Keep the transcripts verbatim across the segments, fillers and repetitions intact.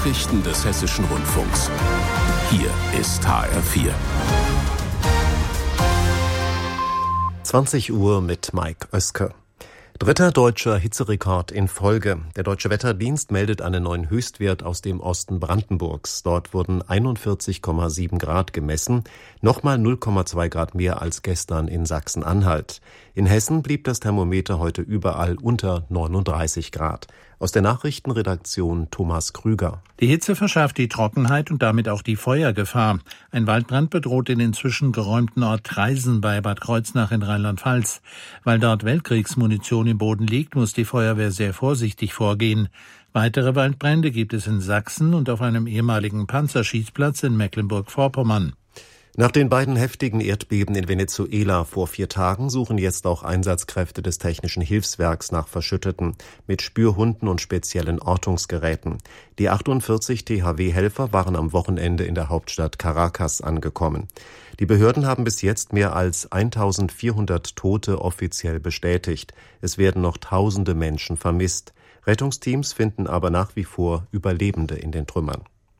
Nachrichten des Hessischen Rundfunks. Hier ist H R vier. zwanzig Uhr mit Mike Oeske. Dritter deutscher Hitzerekord in Folge. Der Deutsche Wetterdienst meldet einen neuen Höchstwert aus dem Osten Brandenburgs. Dort wurden einundvierzig Komma sieben Grad gemessen, nochmal null Komma zwei Grad mehr als gestern in Sachsen-Anhalt. In Hessen blieb das Thermometer heute überall unter neununddreißig Grad. Aus der Nachrichtenredaktion Thomas Krüger. Die Hitze verschärft die Trockenheit und damit auch die Feuergefahr. Ein Waldbrand bedroht den inzwischen geräumten Ort Traisen bei Bad Kreuznach in Rheinland-Pfalz. Weil dort Weltkriegsmunition im Boden liegt, muss die Feuerwehr sehr vorsichtig vorgehen. Weitere Waldbrände gibt es in Sachsen und auf einem ehemaligen Panzerschießplatz in Mecklenburg-Vorpommern. Nach den beiden heftigen Erdbeben in Venezuela vor vier Tagen suchen jetzt auch Einsatzkräfte des Technischen Hilfswerks nach Verschütteten mit Spürhunden und speziellen Ortungsgeräten. Die achtundvierzig T H W-Helfer waren am Wochenende in der Hauptstadt Caracas angekommen. Die Behörden haben bis jetzt mehr als eintausendvierhundert Tote offiziell bestätigt. Es werden noch tausende Menschen vermisst. Rettungsteams finden aber nach wie vor Überlebende in den Trümmern.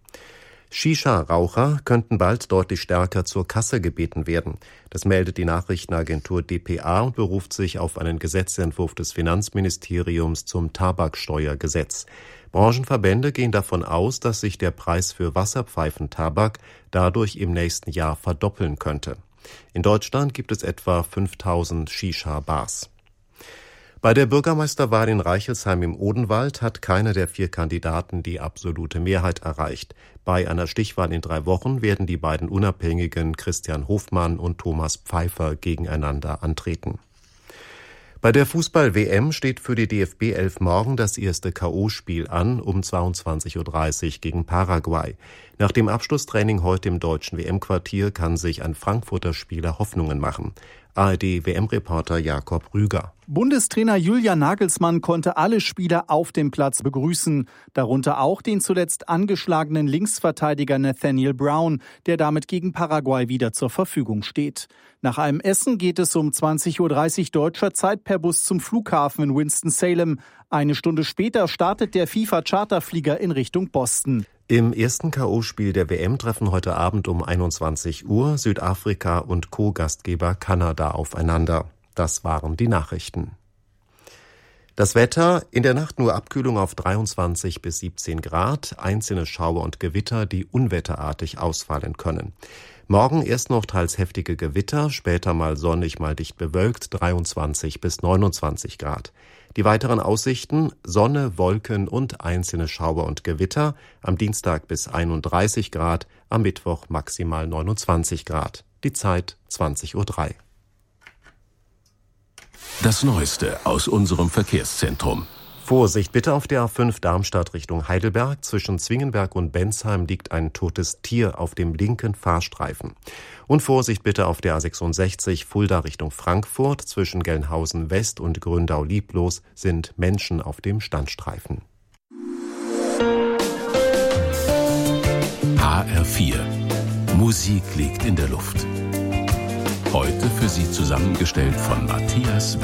Shisha-Raucher könnten bald deutlich stärker zur Kasse gebeten werden. Das meldet die Nachrichtenagentur D P A und beruft sich auf einen Gesetzentwurf des Finanzministeriums zum Tabaksteuergesetz. Branchenverbände gehen davon aus, dass sich der Preis für Wasserpfeifentabak dadurch im nächsten Jahr verdoppeln könnte. In Deutschland gibt es etwa fünftausend Shisha-Bars. Bei der Bürgermeisterwahl in Reichelsheim im Odenwald hat keiner der vier Kandidaten die absolute Mehrheit erreicht. Bei einer Stichwahl in drei Wochen werden die beiden Unabhängigen Christian Hofmann und Thomas Pfeiffer gegeneinander antreten. Bei der Fußball-W M steht für die D F B elf morgen das erste K O-Spiel an, um zweiundzwanzig Uhr dreißig gegen Paraguay. Nach dem Abschlusstraining heute im deutschen W M-Quartier kann sich ein Frankfurter Spieler Hoffnungen machen. A R D-W M-Reporter Jakob Rüger. Bundestrainer Julian Nagelsmann konnte alle Spieler auf dem Platz begrüßen, darunter auch den zuletzt angeschlagenen Linksverteidiger Nathaniel Brown, der damit gegen Paraguay wieder zur Verfügung steht. Nach einem Essen geht es um zwanzig Uhr dreißig deutscher Zeit per Bus zum Flughafen in Winston-Salem. Eine Stunde später startet der FIFA-Charterflieger in Richtung Boston. Im ersten K O-Spiel der W M treffen heute Abend um einundzwanzig Uhr Südafrika und Co-Gastgeber Kanada aufeinander. Das waren die Nachrichten. Das Wetter: in der Nacht nur Abkühlung auf dreiundzwanzig bis siebzehn Grad, einzelne Schauer und Gewitter, die unwetterartig ausfallen können. Morgen erst noch teils heftige Gewitter, später mal sonnig, mal dicht bewölkt, dreiundzwanzig bis neunundzwanzig Grad. Die weiteren Aussichten: Sonne, Wolken und einzelne Schauer und Gewitter, am Dienstag bis einunddreißig Grad, am Mittwoch maximal neunundzwanzig Grad. Die Zeit zwanzig Uhr drei. Das Neueste aus unserem Verkehrszentrum. Vorsicht bitte auf der A fünf Darmstadt Richtung Heidelberg. Zwischen Zwingenberg und Bensheim liegt ein totes Tier auf dem linken Fahrstreifen. Und Vorsicht bitte auf der A sechsundsechzig Fulda Richtung Frankfurt. Zwischen Gelnhausen West und Gründau-Lieblos sind Menschen auf dem Standstreifen. H R vier. Musik liegt in der Luft. Heute für Sie zusammengestellt von Matthias Will.